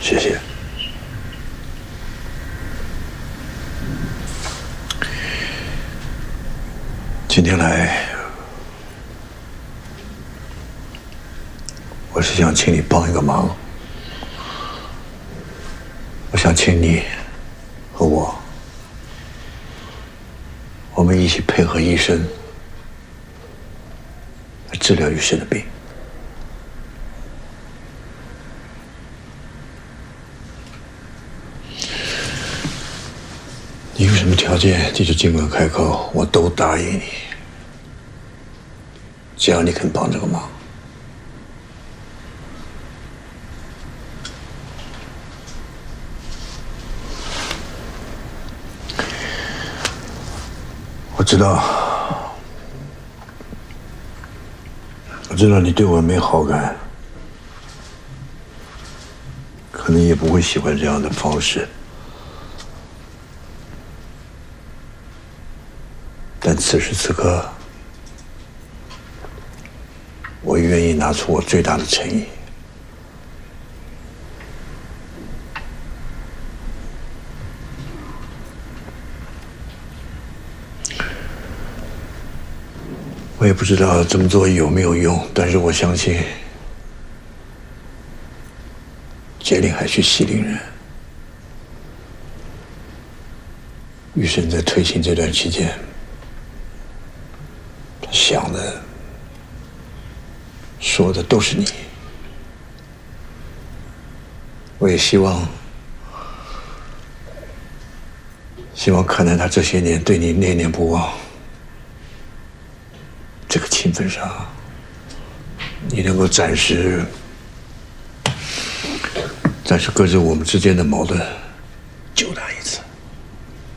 谢谢。今天来，我是想请你帮一个忙。我想请你和我们一起配合医生来治疗玉生的病。你有什么条件，你就尽管开口，我都答应你。只要你肯帮这个忙。我知道你对我没好感，可能也不会喜欢这样的方式。但此时此刻，我愿意拿出我最大的诚意。我也不知道这么做有没有用，但是我相信，杰林海区西陵人，玉生在推行这段期间，他想的、说的都是你。我也希望看在他这些年对你念念不忘这个情分上，你能够暂时搁置我们之间的矛盾，救他一次。